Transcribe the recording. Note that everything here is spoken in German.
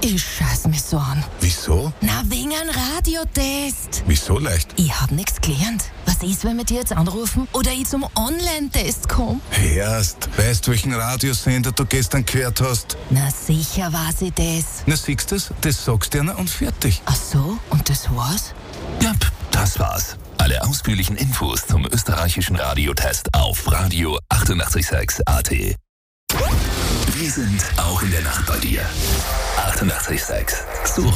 Ich scheiß mich so an. Wieso? Na, wegen einem Radiotest. Wieso leicht? Ich hab nix gelernt. Was ist, wenn wir die jetzt anrufen oder ich zum Online-Test komme? Hörst, weißt welchen Radiosender du gestern gehört hast? Na sicher weiß ich das. Na siehst du's, das sagst du einer und fertig. Ach so, und das war's? Ja, das war's. Alle ausführlichen Infos zum österreichischen Radiotest auf Radio 886 AT. Wir sind auch in der Nacht bei dir. 88,6. So